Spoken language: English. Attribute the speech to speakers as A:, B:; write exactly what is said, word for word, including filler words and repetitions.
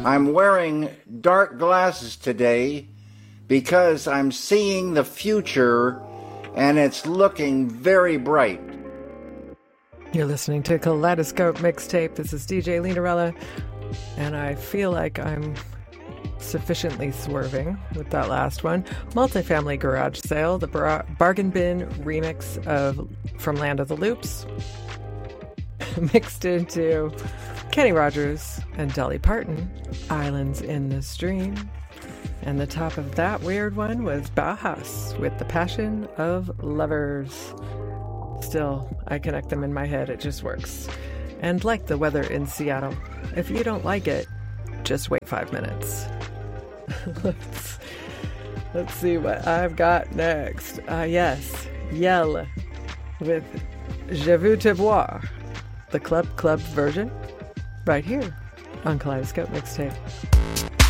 A: I'm wearing dark glasses today because I'm seeing the future and it's looking very bright.
B: You're listening to Kaleidoscope Mixtape. This is D J Linarella, and I feel like I'm sufficiently swerving with that last one. Multifamily Garage Sale, the bar- Bargain Bin remix of From Land of the Loops, mixed into Kenny Rogers and Dolly Parton, Islands in the Stream. And the top of that weird one was Bauhaus with The Passion of Lovers. Still, I connect them in my head. It just works. And like the weather in Seattle, if you don't like it, just wait five minutes. let's, let's see what I've got next. Uh, yes, Yell with Je veux te voir, the Club Club version, right here on Kaleidoscope Mixtape.